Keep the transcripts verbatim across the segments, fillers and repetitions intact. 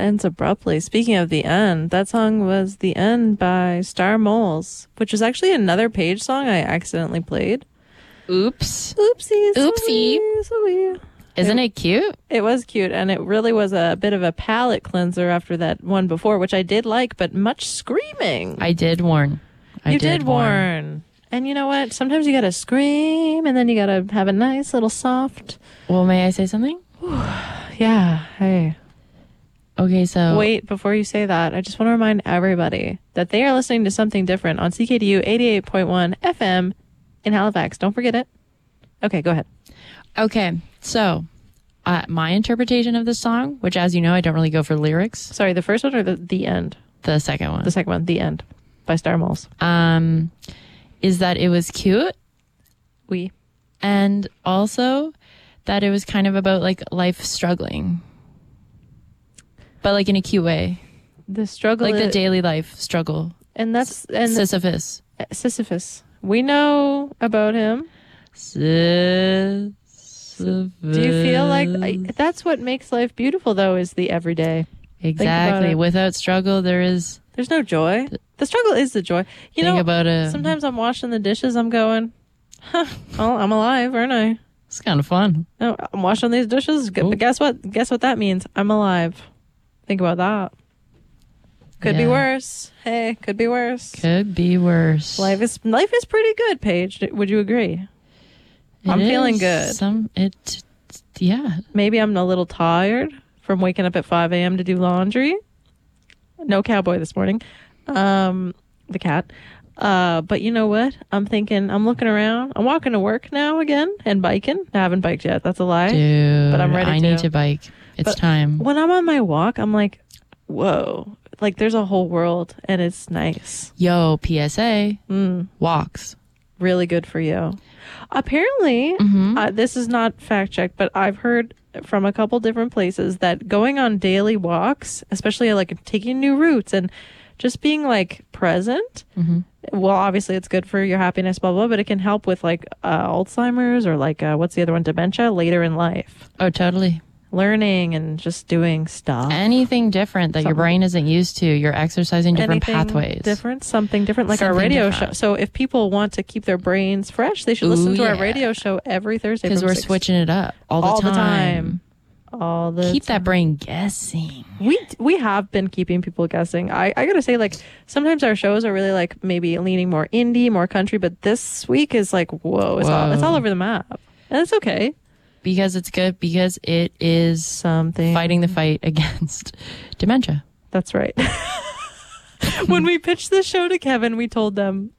ends abruptly. Speaking of the end, that song was The End by Star Moles, which is actually another Page song I accidentally played. Oops. Oopsie. Oopsie. Sorry, sorry. Isn't it cute? It was cute, and it really was a bit of a palate cleanser after that one before, which I did like, but much screaming. I did warn. I you did, did warn. warn. And you know what? Sometimes you gotta scream, and then you gotta have a nice little soft. Well, may I say something? Yeah, hey. Okay, so... Wait, before you say that, I just want to remind everybody that they are listening to something different on C K D U eighty-eight point one F M in Halifax. Don't forget it. Okay, go ahead. Okay, so uh, my interpretation of this song, which, as you know, I don't really go for lyrics. Sorry, the first one or the, the end? The second one. The second one, The End by Star Moles. Um, is that it was cute. We. And also that it was kind of about like life struggling. But like in a cute way. The struggle. Like is, the daily life struggle. And that's. And Sisyphus. Sisyphus. We know about him. Sisyphus. Do you feel like I, that's what makes life beautiful, though, is the everyday? Exactly. Without struggle, there is. There's no joy. The struggle is the joy. You think know, about it. Sometimes I'm washing the dishes. I'm going, huh, well, I'm alive, aren't I? It's kind of fun. No, I'm washing these dishes. But guess what? Guess what that means? I'm alive. Think about that. Could Yeah. be worse. Hey, could be worse. Could be worse. Life is life is pretty good, Paige. Would you agree? It I'm feeling is good. Some it, yeah. Maybe I'm a little tired from waking up at five a.m. to do laundry. No cowboy this morning. Um, the cat. Uh, but you know what? I'm thinking, I'm looking around. I'm walking to work now again and biking. I haven't biked yet. That's a lie. Dude, but I'm ready I to. need to bike. It's But time. When I'm on my walk, I'm like, whoa. Like there's a whole world and it's nice. Yo, P S A. Mm. Walks. Really good for you. Apparently, Mm-hmm. uh, this is not fact checked, but I've heard from a couple different places that going on daily walks, especially like taking new routes and just being like present, Mm-hmm. well, obviously it's good for your happiness, blah, blah, but it can help with like uh, Alzheimer's or like, uh, what's the other one, dementia later in life. Oh, totally. Learning and just doing stuff. Anything different that your Something. brain isn't used to. You're exercising different Anything pathways. Different, something different, like our Something radio different. show. So if people want to keep their brains fresh, they should listen Ooh, to our yeah. radio show every Thursday. Because from we're six switching it up all the all time. the time. All the Keep time. that brain guessing. We we have been keeping people guessing. I, I gotta say, like, sometimes our shows are really like maybe leaning more indie, more country, but this week is like, whoa, it's all it's all Whoa. over the map. And it's okay. Because it's good. Because it is Something fighting the fight against dementia. That's right. When we pitched this show to Kevin, we told them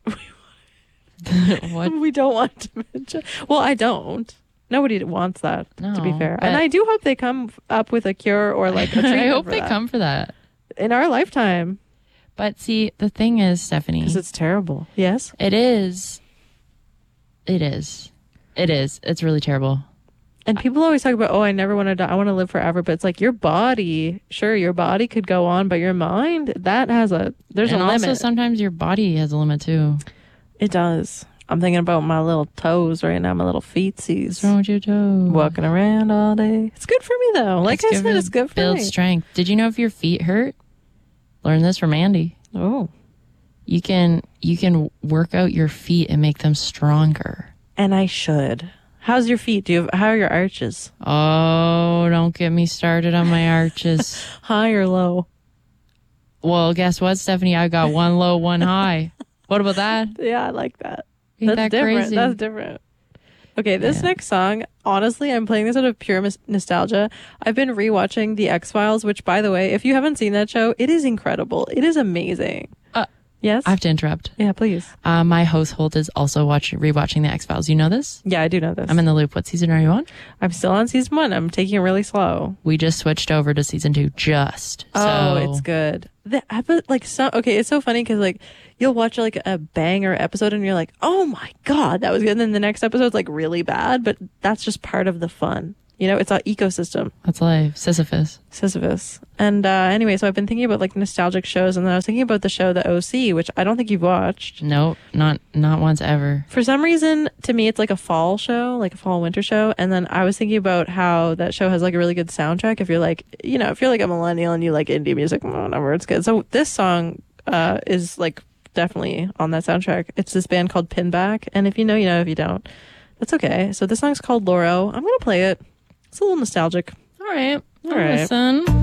What? we don't want dementia. Well, I don't. Nobody wants that, to be No, fair. And but- I do hope they come up with a cure or like a treatment I hope for they that come for that. in our lifetime, But see, the thing is, Stephanie, because it's terrible. Yes. it is. It is. It is. It's really terrible. And people always talk about, oh, I never want to die. I want to live forever. But it's like your body, sure, your body could go on, but your mind, that has a, there's and a also limit. sometimes your body has a limit too. It does. I'm thinking about my little toes right now, my little feetsies. What's wrong with your toe? Walking around all day. It's good for me, though. Like I said, it's good for build me. strength. Did you know if your feet hurt? Learn this from Andy. Oh. You can you can work out your feet and make them stronger. And I should. How's your feet? Do you have, how are your arches? Oh, don't get me started on my arches. High or low? Well, guess what, Stephanie? I got one low, one high. What about that? Yeah, I like that. Ain't That's that different. crazy? That's different. Okay, this Yeah. next song, honestly, I'm playing this out of pure mis- nostalgia. I've been rewatching The X-Files, which, by the way, if you haven't seen that show, it is incredible. It is amazing. Uh, yes? I have to interrupt. Yeah, please. Uh, my household is also watching rewatching the X Files. You know this? Yeah, I do know this. I'm in the loop. What season are you on? I'm still on season one. I'm taking it really slow. We just switched over to season two. Just Oh, so it's good. The epi- like so okay, it's so funny because like you'll watch like a banger episode and you're like, oh my god, that was good. And then the next episode's like really bad, but that's just part of the fun. You know, it's an ecosystem. That's life. Sisyphus. Sisyphus. And uh, anyway, so I've been thinking about like nostalgic shows, and then I was thinking about the show The O C, which I don't think you've watched. Nope, not not once ever. For some reason, to me, it's like a fall show, like a fall winter show. And then I was thinking about how that show has like a really good soundtrack. If you're like, you know, if you're like a millennial and you like indie music, whatever, it's good. So this song uh, is like definitely on that soundtrack. It's this band called Pinback, and if you know, you know. If you don't, that's okay. So this song's called Lauro. I'm gonna play it. It's a little nostalgic. All right. All right. Listen.